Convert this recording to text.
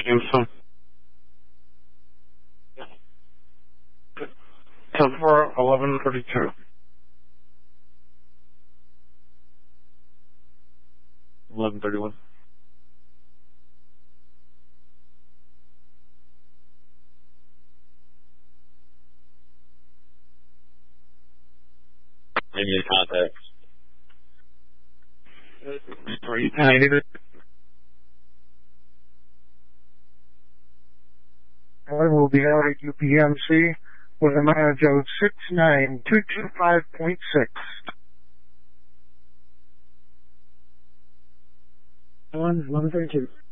Jameson. For 11:32. 11:31. Maybe in context. 390. I will be out at UPMC with a mileage of 69225.6. 11:32.